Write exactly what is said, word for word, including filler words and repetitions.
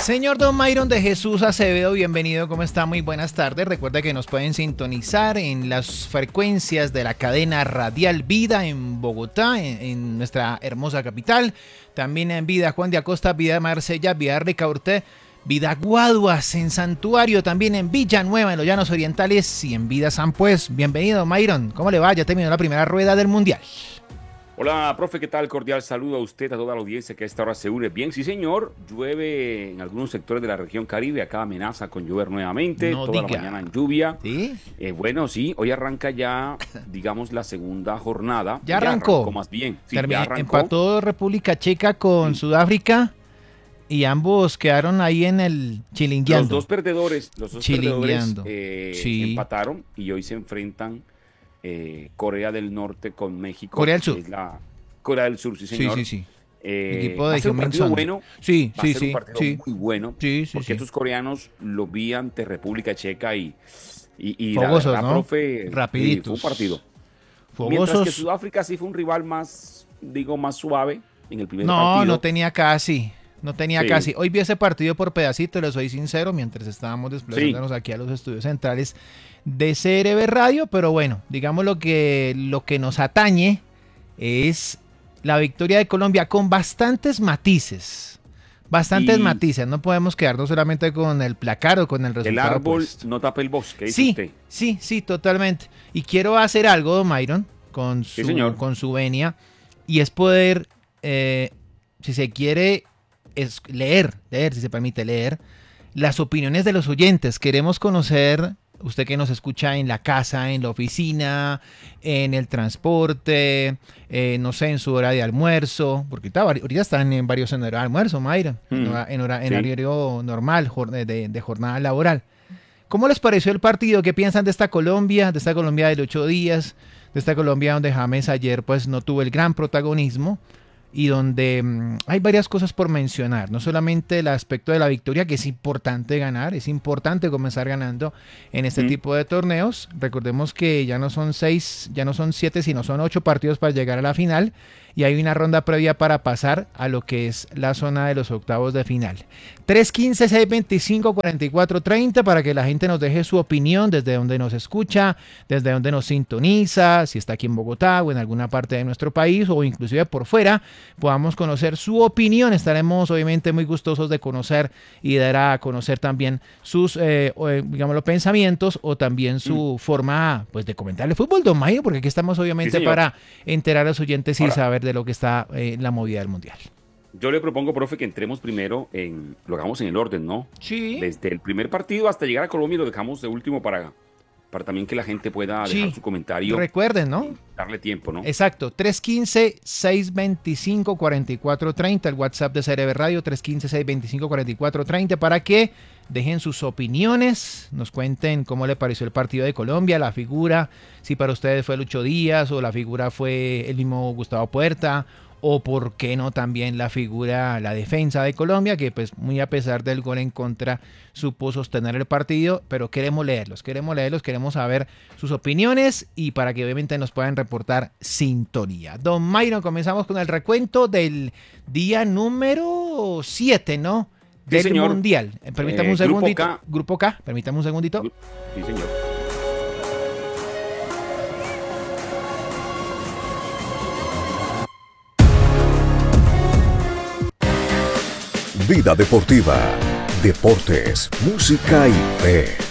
Señor Don Myron de Jesús Acevedo, bienvenido, ¿cómo está? Muy buenas tardes. Recuerda que nos pueden sintonizar en las frecuencias de la cadena radial Vida en Bogotá, en, en nuestra hermosa capital. También en Vida Juan de Acosta, Vida Marsella, Vida Ricaurte, Vida Guaduas, en Santuario, también en Villanueva, en los Llanos Orientales y en Vida San Pues. Bienvenido, Myron. ¿Cómo le va? Ya terminó la primera rueda del Mundial. Hola, profe, ¿qué tal? Cordial saludo a usted, a toda la audiencia que a esta hora se une. Bien, sí, señor, llueve en algunos sectores de la región Caribe, acá amenaza con llover nuevamente, no toda diga. la mañana en lluvia. ¿Sí? Eh, bueno, sí, hoy arranca ya, digamos, la segunda jornada. Ya arrancó. Ya arrancó más bien. Sí, Termin- ya arrancó. Empató República Checa con Sí. Sudáfrica y ambos quedaron ahí en el chilingueando. Los dos perdedores, los dos Chilingueando. perdedores eh, Sí. empataron y hoy se enfrentan eh, Corea del Norte con México. Corea del que Sur. es la Corea del Sur, sí, Sí, señor. sí, sí. Eh, Equipo va de a ser un Heung-min partido Son. bueno. Sí, Va sí, a ser sí, un partido sí. muy bueno. Sí, sí, porque sí. estos coreanos lo vi ante República Checa y, y, y la Fogosos, verdad, ¿no? profe, Rapiditos. sí, fue un partido. Mientras que Fogosos. Sudáfrica sí fue un rival más, digo, más suave en el primer No, partido. no tenía casi. No tenía Sí. casi. Hoy vi ese partido por pedacitos, les soy sincero, mientras estábamos desplazándonos aquí a los estudios centrales de C R B Radio, pero bueno, digamos lo que, lo que nos atañe es la victoria de Colombia con bastantes matices. Bastantes Y- matices. No podemos quedarnos solamente con el placar o con el El resultado. árbol opuesto. no tapa el bosque, dice Sí, usted. sí, sí, totalmente. Y quiero hacer algo, don Myron, con su, Sí, señor. con su venia, y es poder, eh, si se quiere, es leer, leer, si se permite leer, las opiniones de los oyentes. Queremos conocer, usted que nos escucha en la casa, en la oficina, en el transporte, eh, no sé, en su hora de almuerzo, porque ahorita, ahorita están en varios en hora de almuerzo, Mayra, en, Mm, hora- en, hora- en sí. horario normal, jor- de, de- de jornada laboral. ¿Cómo les pareció el partido? ¿Qué piensan de esta Colombia, de esta Colombia de ocho días, de esta Colombia donde James ayer pues no tuvo el gran protagonismo y donde mm, hay varias cosas por mencionar? No solamente el aspecto de la victoria, que es importante ganar, es importante comenzar ganando en este Mm. tipo de torneos. Recordemos que ya no son seis, ya no son siete, sino son ocho partidos para llegar a la final y hay una ronda previa para pasar a lo que es la zona de los octavos de final. tres quince, seis veinticinco, cuarenta y cuatro treinta para que la gente nos deje su opinión desde donde nos escucha, desde donde nos sintoniza, si está aquí en Bogotá o en alguna parte de nuestro país o inclusive por fuera, podamos conocer su opinión. Estaremos obviamente muy gustosos de conocer y dar a conocer también sus, eh, o, eh, digamos, los pensamientos o también su mm. forma pues de comentar el fútbol, don Mayo, porque aquí estamos obviamente Sí, para enterar a los oyentes y Ahora, saber de lo que está eh, en la movida del Mundial. Yo le propongo, profe, que entremos primero en, lo hagamos en el orden, ¿no? Sí. Desde el primer partido hasta llegar a Colombia y lo dejamos de último para, para también que la gente pueda dejar Sí. su comentario. Recuerden, ¿no? Y darle tiempo, ¿no? Exacto, tres quince, seis veinticinco, cuarenta y cuatro treinta, el WhatsApp de C R B Radio, tres quince, seis veinticinco, cuarenta y cuatro treinta, para que dejen sus opiniones, nos cuenten cómo le pareció el partido de Colombia, la figura, si para ustedes fue Lucho Díaz o la figura fue el mismo Gustavo Puerta, o por qué no también la figura, la defensa de Colombia, que pues muy a pesar del gol en contra supo sostener el partido, pero queremos leerlos, queremos leerlos, queremos saber sus opiniones y para que obviamente nos puedan reportar sintonía. Don Myron, comenzamos con el recuento del día número siete, ¿no? Del Sí, señor. Mundial. Eh, Permítame Eh, un Grupo segundito. K. Grupo K, permítame un segundito. Sí, señor. Vida Deportiva, deportes, música y fe.